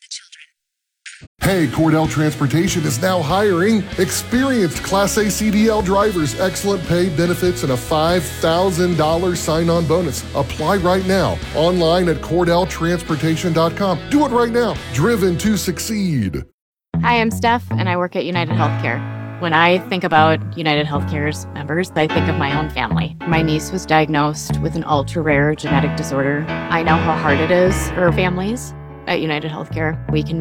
Hey, Cordell Transportation is now hiring experienced Class A CDL drivers, excellent pay, benefits, and a $5,000 sign-on bonus. Apply right now, online at CordellTransportation.com. Do it right now. Driven to succeed. Hi, I'm Steph, and I work at United Healthcare. When I think about United Healthcare's members, I think of my own family. My niece was diagnosed with an ultra-rare genetic disorder. I know how hard it is for families. At United Healthcare, we can